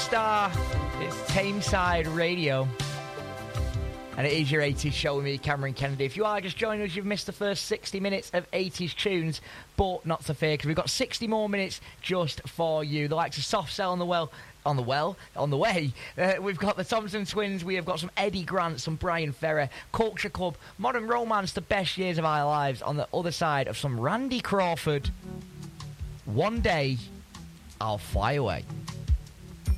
Star. It's Tameside Radio. And it is your 80s show with me, Cameron Kennedy. If you are just joining us, you've missed the first 60 minutes of 80s tunes, but not to fear, because we've got 60 more minutes just for you. The likes of Soft Cell on the way. We've got the Thompson Twins. We have got some Eddie Grant, some Brian Ferrer, Culture Club, Modern Romance, The Best Years of Our Lives. On the other side of some Randy Crawford. One day, I'll fly away.